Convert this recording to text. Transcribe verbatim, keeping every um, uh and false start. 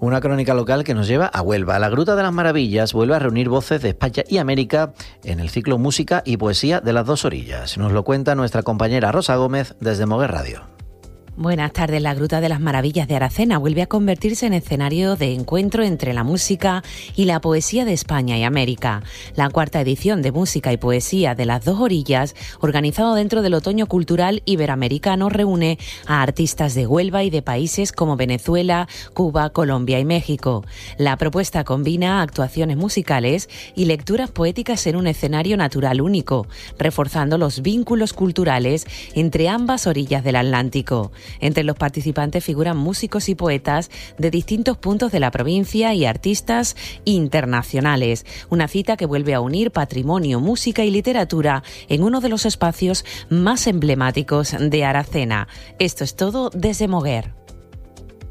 Una crónica local que nos lleva a Huelva. La Gruta de las Maravillas vuelve a reunir voces de España y América en el ciclo Música y Poesía de las Dos Orillas. Nos lo cuenta nuestra compañera Rosa Gómez desde Moguer Radio. Buenas tardes. La Gruta de las Maravillas de Aracena vuelve a convertirse en escenario de encuentro entre la música y la poesía de España y América. La cuarta edición de Música y Poesía de las Dos Orillas, organizado dentro del Otoño Cultural Iberoamericano, reúne a artistas de Huelva y de países como Venezuela, Cuba, Colombia y México. La propuesta combina actuaciones musicales y lecturas poéticas en un escenario natural único, reforzando los vínculos culturales entre ambas orillas del Atlántico. Entre los participantes figuran músicos y poetas de distintos puntos de la provincia y artistas internacionales. Una cita que vuelve a unir patrimonio, música y literatura en uno de los espacios más emblemáticos de Aracena. Esto es todo desde Moguer.